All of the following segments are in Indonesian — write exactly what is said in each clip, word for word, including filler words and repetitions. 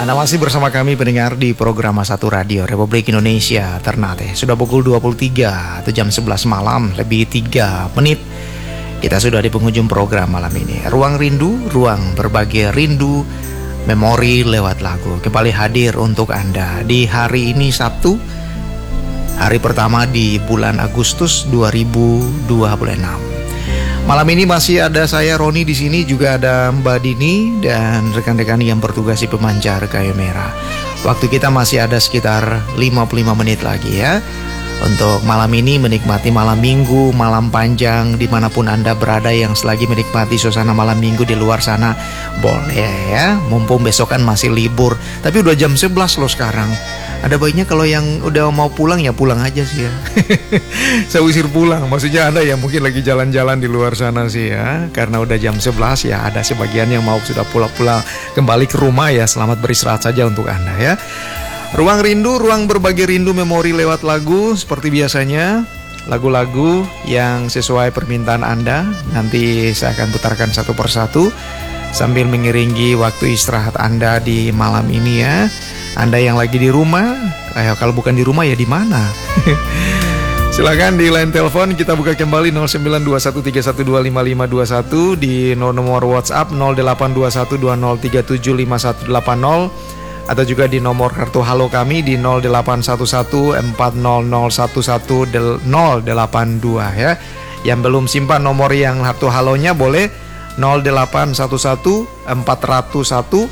Anda masih bersama kami pendengar di program Satu Radio Republik Indonesia Ternate. Sudah pukul dua puluh tiga atau jam sebelas malam lebih tiga menit. Kita sudah di penghujung program malam ini. Ruang Rindu, ruang berbagi rindu, memori lewat lagu kembali hadir untuk Anda di hari ini Sabtu, hari pertama di bulan Agustus dua ribu dua puluh enam. Malam ini masih ada saya Roni di sini, juga ada Mbak Dini dan rekan-rekan yang bertugas di pemancar kayu merah. Waktu kita masih ada sekitar lima puluh lima menit lagi ya untuk malam ini menikmati malam minggu, malam panjang dimanapun Anda berada yang selagi menikmati suasana malam minggu di luar sana. Boleh ya, mumpung besok kan masih libur. Tapi udah jam sebelas loh sekarang. Ada baiknya kalau yang udah mau pulang ya pulang aja sih ya. Saya usir pulang, maksudnya Anda yang mungkin lagi jalan-jalan di luar sana sih ya. Karena udah jam sebelas ya, ada sebagian yang mau sudah pulang-pulang kembali ke rumah ya. Selamat beristirahat saja untuk Anda ya. Ruang Rindu, ruang berbagi rindu memori lewat lagu. Seperti biasanya, lagu-lagu yang sesuai permintaan Anda. Nanti saya akan putarkan satu persatu sambil mengiringi waktu istirahat Anda di malam ini ya. Anda yang lagi di rumah, eh, kalau bukan di rumah ya di mana? Silakan di line telepon kita buka kembali nol sembilan dua satu tiga satu dua lima lima dua satu, di nomor WhatsApp nol delapan dua satu dua nol tiga tujuh lima satu delapan nol, atau juga di nomor kartu halo kami di nol delapan satu satu empat nol nol satu satu nol delapan dua ya. Yang belum simpan nomor yang kartu halonya boleh nol delapan satu satu empat nol satu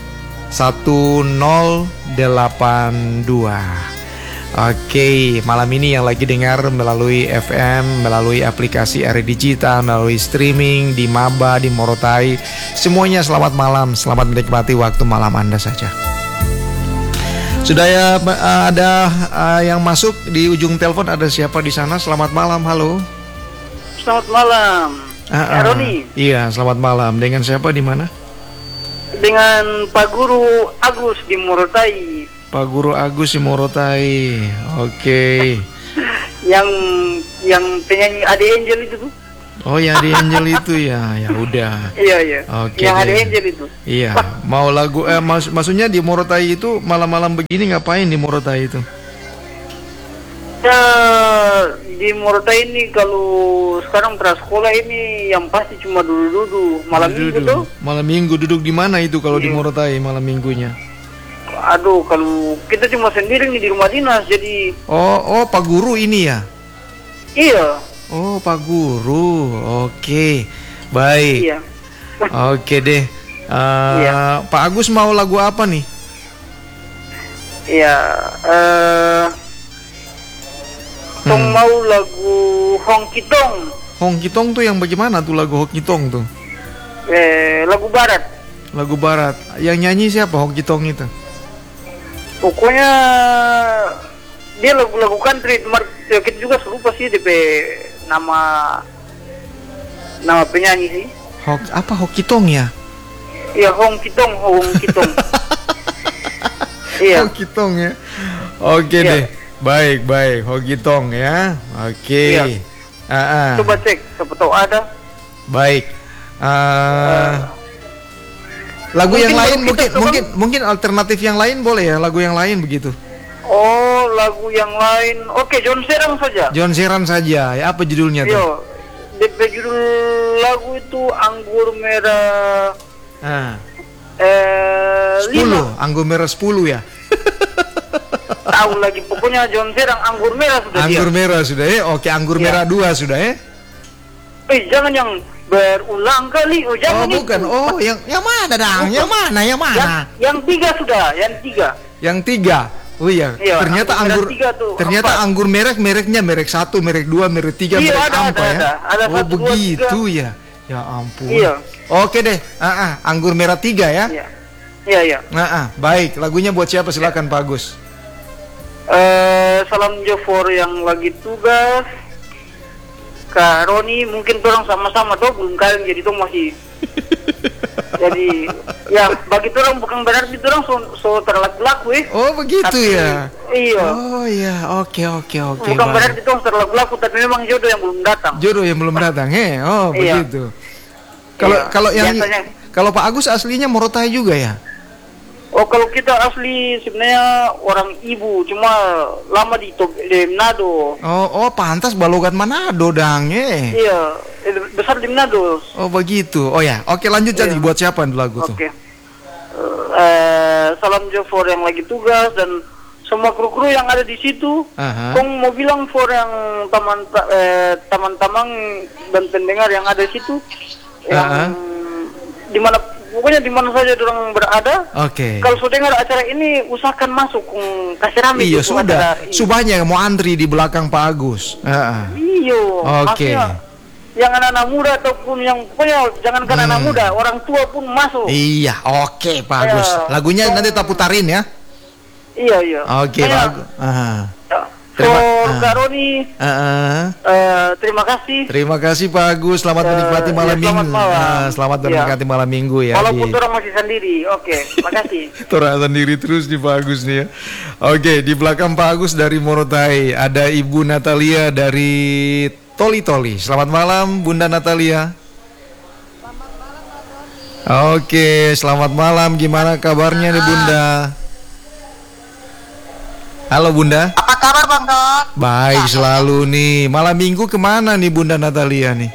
satu nol delapan dua. Oke, malam ini yang lagi dengar melalui F M, melalui aplikasi R Digital, melalui streaming di Maba, di Morotai, semuanya selamat malam, selamat menikmati waktu malam Anda saja. Sudah ya, ada uh, yang masuk di ujung telepon, ada siapa di sana? Selamat malam, halo. Selamat malam, uh, uh, Roni. Iya, selamat malam. Dengan siapa di mana? Dengan Pak Guru Agus di Morotai. Pak Guru Agus di Morotai. Oke. Okay. yang yang penyanyi Ade Angel itu tuh. Oh ya, Ade Angel itu ya. Ya udah. Iya iya. Oke. Okay, yang Ade Angel itu. Iya. Mau lagu eh mak maksudnya di Morotai itu malam-malam begini ngapain di Morotai itu? Ya, di Morotai ini kalau sekarang prasekolah ini yang pasti cuma duduk-duduk malam duduk. minggu tuh. Malam minggu duduk di mana itu kalau iya. Di Morotai malam minggunya? Aduh, kalau kita cuma sendiri nih di rumah dinas jadi. Oh, oh Pak Guru ini ya? Iya. Oh, Pak Guru. Oke. Baik. Iya. Oke deh. Uh, iya. Pak Agus mau lagu apa nih? Iya, eh uh, Tong hmm. mau lagu Hong Kitong. Hong Kitong tuh yang bagaimana tuh lagu Hong Kitong tuh? Eh, lagu barat. Lagu barat. Yang nyanyi siapa Hong Kitong itu? Pokoknya dia lagu-lagu country. Ya, kita juga serupa sih D P nama nama penyanyi sih. Hong apa Hong Kitong ya? Iya, Hong Kitong, Hong Kitong. Iya. Hong Kitong ya. Oke iya. deh. Baik, baik, Hogitong ya. Oke. Okay. Iya. Uh, uh. Coba cek, siapa tahu ada. Baik. Uh, uh, lagu yang lain mungkin coba. mungkin mungkin alternatif yang lain boleh ya, lagu yang lain begitu. Oh, lagu yang lain. Oke, John Serang saja. John Serang saja. Ya, apa judulnya tuh? Yo, D P judul lagu itu Anggur Merah. Ah. Eh, sepuluh, Anggur Merah sepuluh ya. Tahu lagi, pokoknya John Serang Anggur Merah sudah. Anggur dia. Merah sudah ya. Oke, Anggur ya. Merah dua sudah ya. Eh, jangan yang berulang kali. Oh, jangan. Oh, bukan. Itu. Oh, yang yang mana dong? Yang mana? Yang mana? Yang, yang tiga sudah, yang tiga. Yang tiga. Oh iya, ya, ternyata anggur, anggur tuh, ternyata empat. Anggur merek mereknya merek satu, merek dua, merek tiga, iya, merek ada, apa ada, ya? Ada, ada. Oh satu, begitu dua, ya. Ya ampun. Iya. Oke deh, ah, ah, anggur merah tiga ya. Iya, iya. iya. Nah, ah, baik. Lagunya buat siapa? Silakan ya. Pak Agus. Uh, salam Jofor yang lagi tugas. Kak Roni, mungkin orang sama-sama tuh belum kalian jadi tuh masih. Jadi ya bagi orang bukan berarti orang so, so terlaku-laku eh. Oh begitu tapi, ya. Iya. Oh iya, oke oke oke. Bukan berarti orang terlaku-laku, tapi memang jodoh yang belum datang. Jodoh yang belum datang, he. Oh iya. Begitu. Kalau iya. kalau yang kalau Pak Agus aslinya Morotai juga ya? Oh, kalau kita asli sebenarnya orang Ibu, cuma lama di, Top, di Manado. Oh, oh pantas balogan Manado dang eh. Iya, eh, besar di Manado. Oh begitu. Oh ya, oke lanjut jadi Iya. buat siapa lagu tuh? Oke. Eh, salam jo for yang lagi tugas dan semua kru-kru yang ada di situ. Aha. Kong mau bilang for yang teman eh, teman-teman dan pendengar yang ada di situ, Aha. yang di mana pokoknya di mana saja orang berada. Oke. Kalau sudah dengar acara ini, usahakan masuk kong kasih rame. Iya itu sudah. acara ini. Subahnya mau antri di belakang Pak Agus. Heeh. Iyo. Oke. Maksudnya, yang anak-anak muda ataupun yang pokoknya jangankan Hmm. anak muda, orang tua pun masuk. Iya, oke Pak Agus. Ya, Lagunya so- nanti tak putarin ya. Iya iya. Oke, Saya- Pak Agus. Aha. ya, Terima- For ah. Kak Roni, Heeh. eh, terima kasih. Terima kasih Pak Agus. Selamat Eh, menikmati ya, malam selamat minggu. malam. Ah, selamat Ya. menikmati malam minggu ya. Walaupun di- orang masih sendiri, oke, makasih. Tora sendiri terus di Pak Agus nih ya. Oke, di belakang Pak Agus dari Morotai ada Ibu Natalia dari Toli Toli. Selamat malam Bunda Natalia. Oke, selamat malam. Gimana kabarnya nih Bunda? Halo Bunda. Apa kabar Bang Dot? Baik selalu nih. Malam minggu kemana nih Bunda Natalia nih?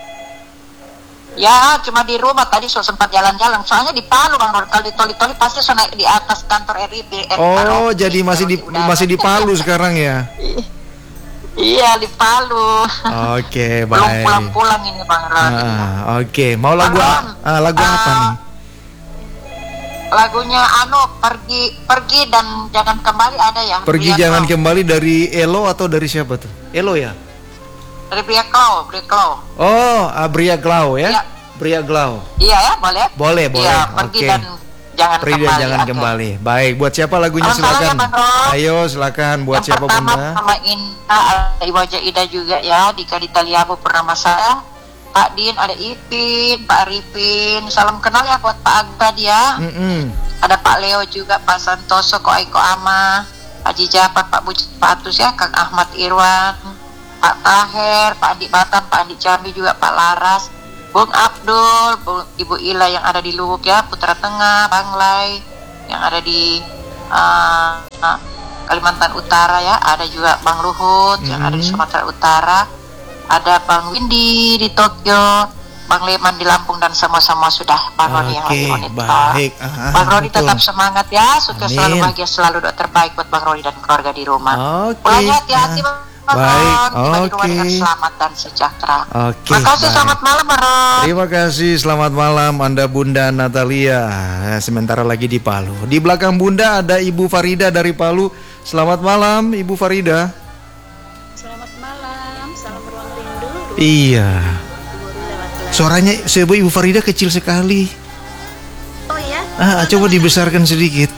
Ya, cuma di rumah tadi so sempat jalan-jalan. Soalnya di Palu Bang Dot. Kalau di Toli-Toli pasti so naik di atas kantor R I B. eh, Oh, Palu. jadi masih di Udara. masih di Palu sekarang ya? Iya, di Palu. Oke, Belum baik. pulang-pulang ini Bang Dot. Ah, oke. Mau lagu Bang, a- ah, lagu apa ah, nih? Lagunya anu pergi pergi dan jangan kembali ada ya. Pergi Bria jangan Klau. kembali dari Elo atau dari siapa tuh? Elo ya? Dari Bria Klau, Bria Klau. Oh, Abria Glau ya? Iya. Bria Glau. Iya ya, boleh? Boleh, boleh. Iya, pergi Oke. dan jangan Pergi dan kembali. jangan Oke. kembali. Baik, buat siapa lagunya Salam-salam silakan. ya, Bang Ros. Ayo silakan buat Yang siapa pertama Bunda? sama Indah, ada Ibu Haja Ida juga ya, di Kaditaliabu pernama saya, Pak Din, ada Ipin, Pak Arifin, salam kenal ya buat Pak Agda dia, Mm-mm. ada Pak Leo juga, Pak Santoso, Ko Aiko Ama, Haji Jafar, Pak Buj, Pak Atus ya, Kang Ahmad Irwan, Pak Taher, Pak Andi Batam, Pak Andi Jambi juga, Pak Laras, Bung Abdul, Bung Ibu Ila yang ada di Luwuk ya, Putra Tengah, Bang Lai yang ada di uh, uh, Kalimantan Utara ya, ada juga Bang Luhut yang ada di Mhm. Sumatera Utara, ada Bang Windy di Tokyo, Bang Leman di Lampung dan semua-semua sudah Bang Roni yang lagi Oke, monitor. baik. Ah, Bang Roni betul. tetap semangat ya, sukses Amin. selalu, bahagia selalu, doa terbaik buat Bang Roni dan keluarga di rumah. Oke. Pulangnya hati-hati Ah, Bang baik, Ron, tiba di rumah oke. dengan selamat dan sejahtera. Oke, Makasih, baik. selamat malam Bang Ron. Terima kasih, selamat malam Anda Bunda Natalia. Sementara lagi di Palu. Di belakang Bunda ada Ibu Farida dari Palu. Selamat malam Ibu Farida. Selamat malam, salam ruang rindu. Iya. Lewat-lewat. Suaranya Ibu Ibu Farida kecil sekali. Oh ya? Ah, coba dibesarkan sedikit.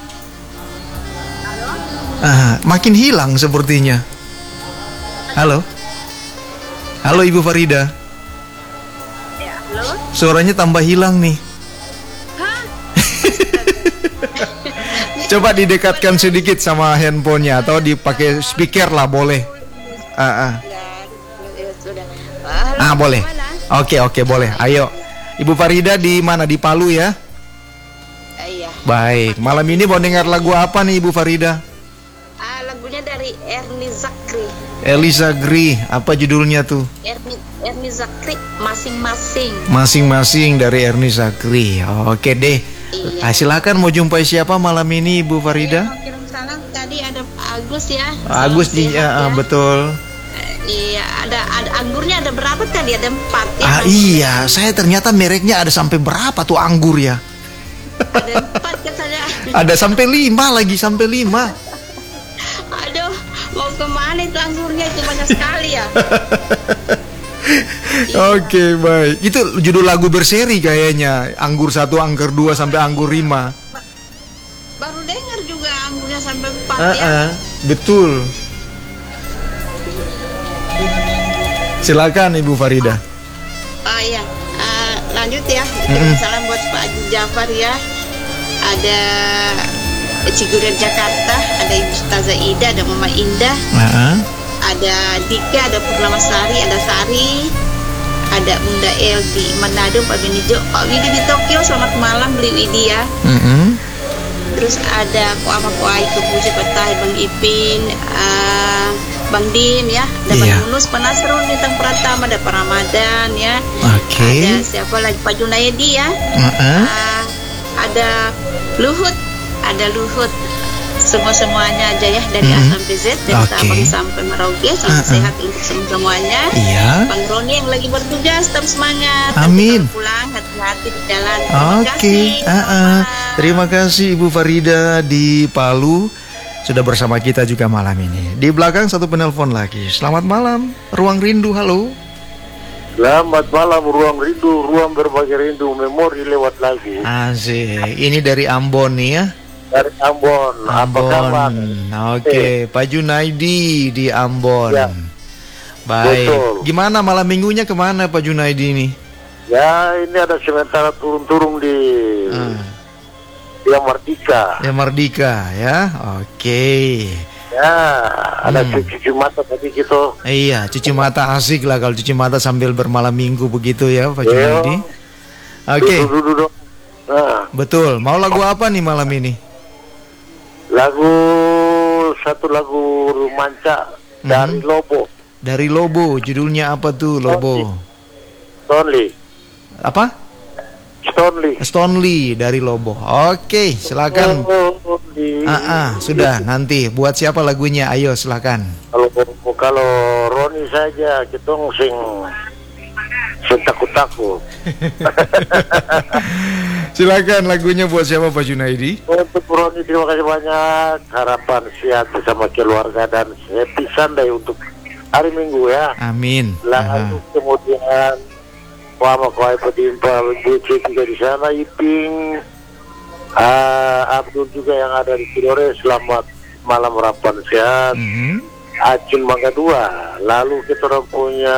Ah, makin hilang sepertinya. Halo. Halo Ibu Farida. Ya, halo. Suaranya tambah hilang nih. Coba didekatkan sedikit sama handphonenya atau dipakai speaker lah boleh. Ah, ah. Ya, ya sudah. Halo, Ah, boleh. mana? Oke, oke, boleh. Ayo. Ibu Farida di mana? Di Palu ya? Ah, iya. Baik. Malam ini mau dengar lagu apa nih Ibu Farida? Ah, lagunya dari Erni Zakri. Elisa Gri. Apa judulnya tuh? Erni Erni Zakri masing-masing. Masing-masing dari Erni Zakri. Oke deh. Iya. Ah, silakan mau jumpai siapa malam ini Ibu Farida? Mau kirim salam tadi ada Pak Agus ya. Agus Salam di sehat ah, ya. betul. Eh, Iya, ada ada anggurnya ada berapa tadi? Ada empat ya. Ah iya, saya ternyata mereknya ada sampai berapa tuh anggur ya? Ada empat katanya. Ada sampai lima lagi, sampai lima. Aduh, mau kemana itu anggurnya itu banyak sekali ya. Oke, baik. Itu judul lagu berseri kayaknya. Anggur satu, anggur dua sampai anggur lima. Baru dengar juga anggurnya sampai empat Ah, ya. ah, betul. Silakan Ibu Farida. Oh iya, Ah, lanjut ya. Mm-mm. Salam buat Pak Haji Jafar ya. Ada Cigurir Jakarta, ada Ibu Ustazah Ida, ada Mama Indah, Ah, ada Dika, ada Purnama Sari, ada Sari, ada Bunda El di Manado, Pak Benijo, Pak Widi di Tokyo. Selamat malam, beli Widi ya. mm-mm. terus ada Ko Ama Ko Ai Ko Puji Patah Bang Ipin, uh, Bang Dim ya, ada Iya. Bang Yunus Penasrun Bintang Pratama, ada Pak Ramadan ya. Oke. Ada siapa lagi, Pak Junaidi ya. Uh-uh. Uh, ada Luhut, ada Luhut. Semua-semuanya aja ya, dari A Mhm. sampai Z, dari Oke. Sabang sampai Merauke. Salam Uh-uh. sehat untuk semua-semuanya. Iya. Bang Roni yang lagi bertugas, tetap semangat. Amin. Nanti kalau pulang hati-hati di jalan. Terima Oke, kasih. ah, ah. Selamat. Terima kasih Ibu Farida di Palu sudah bersama kita juga malam ini. Di belakang satu penelpon lagi. Selamat malam, Ruang Rindu, halo. Selamat malam, Ruang Rindu, Ruang Berbagi Rindu, memori lewat lagu. Asik, ini dari Ambon nih ya. Dari Ambon, apa kabar? Ambon, oke, Pak Junaidi di Ambon. Ya. Baik, Betul. gimana malam minggunya kemana Pak Junaidi nih? Ya, ini ada sementara turun-turun di Ah. di Mardika. Ya Mardika ya, oke. Ya, ada Hmm. cuci mata tadi gitu. Iya, cuci mata asik lah kalau cuci mata sambil bermalam minggu begitu ya Pak Iya. Junaidi. Oke, Duduk-duduk. Nah, betul. Mau lagu apa nih malam ini? lagu satu lagu romanca dari Lobo, Dari Lobo, judulnya apa tuh Lobo? Stonely. Apa? Stonely. Stonely dari Lobo. Oke, silakan. Stonely. Ah, ah, sudah nanti buat siapa lagunya? Ayo silakan. Kalau kalau Roni saja kita sing sing takut-takut. Silakan lagunya buat siapa Pak Junaidi? Untuk Roni terima kasih banyak. Harapan sehat bersama keluarga dan happy Sunday untuk hari Minggu ya. Amin. Lalu Ah, kemudian Wama Kuai Pedimpa Buce juga di sana, Iping, ah, Abdul juga yang ada di Tidore. Selamat malam, harapan sehat. mhm. Acun Mangga Dua. Lalu kita orang punya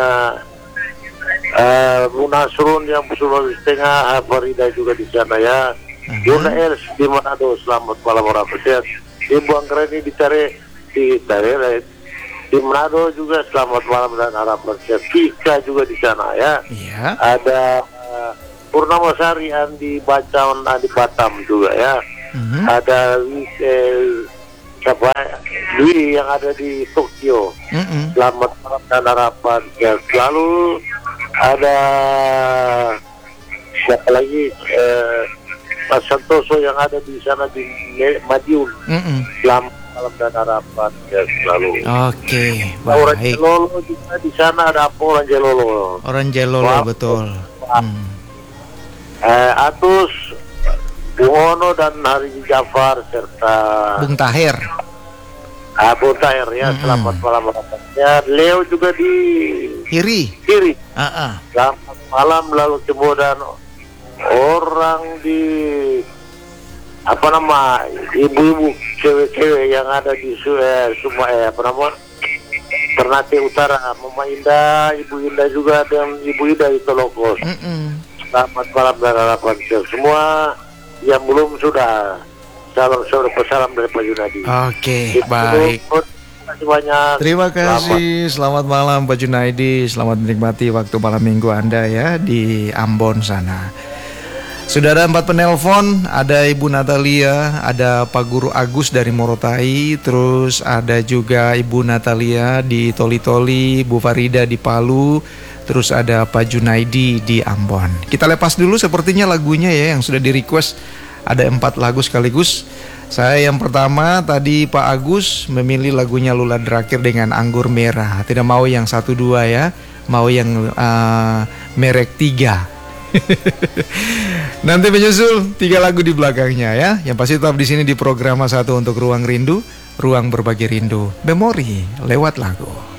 uh, Munasrun yang Sulawesi Tengah, Farida juga di sana ya. Yuna Els di Manado, selamat malam orang sehat. Ibu Anggreni di Tare di Tare di Manado juga selamat malam dan harapan sehat. Kika juga di sana ya. Iya. Ada uh, Purnama Sari Andi Bacaun Andi Batam juga ya. Mhm. Ada eh, siapa Dwi yang ada di Tokyo. Mhm. Selamat malam dan harapan ya. Lalu ada siapa lagi eh, Mas Santoso yang ada di sana di Madiun. Mhm. Selamat malam dan harapan ya selalu. Oke, Orang baik. Jelolo juga di sana ada apa orang Jelolo? Orang Jelolo Wah. betul. Hmm. Eh, Atus, Buono dan Hari Jafar serta Bung Taher. Abu Tahir ya. Mm-mm. Selamat malam harapannya. Leo juga di Kiri. kiri. Ah, ah. Selamat malam. Lalu kemudian orang di apa nama ibu-ibu cewek-cewek yang ada di Su- eh, semua eh, apa nama Ternate Utara, Mama Indah, Ibu Indah juga dan Ibu Indah di Tolokos. Mm-mm. Selamat malam dan harapan sehat semua. Yang belum sudah salam salam pesalam dari Pak Junadi. Oke, Itu, baik. Terima kasih banyak. Terima Selamat. kasih. Selamat malam Pak Junaidi. Selamat menikmati waktu malam minggu Anda ya di Ambon sana. Sudah ada empat penelpon, ada Ibu Natalia, ada Pak Guru Agus dari Morotai, terus ada juga Ibu Natalia di Toli-Toli, Bu Farida di Palu, terus ada Pak Junaidi di Ambon. Kita lepas dulu sepertinya lagunya ya yang sudah di request. Ada empat lagu sekaligus. Saya yang pertama tadi Pak Agus memilih lagunya Lula Drakir dengan Anggur Merah. Tidak mau yang satu dua ya, mau yang uh, merek tiga. Nanti menyusul tiga lagu di belakangnya ya. Yang pasti tetap di sini di program satu untuk Ruang Rindu, Ruang Berbagi Rindu, Memori lewat lagu.